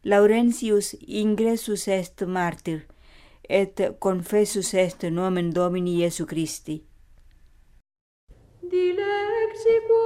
Laurentius ingressus est martyr, et confessus est nomen Domini Iesu Christi. Dilexico